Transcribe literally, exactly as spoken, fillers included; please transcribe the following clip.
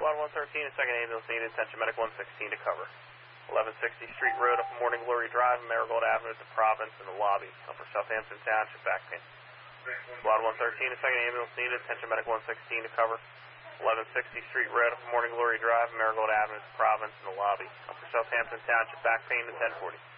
Squad one thirteen, a second ambulance needed. Attention medic one sixteen to cover. eleven sixty Street Road, Upper Morning Glory Drive, Marigold Avenue at the Province in the lobby. Upper Southampton Township, back pain. Squad one thirteen, a second ambulance needed. Attention medic one sixteen to cover. eleven sixty Street Road, Upper Morning Glory Drive, Marigold Avenue at the Province in the lobby. Upper Southampton Township, back pain to ten forty.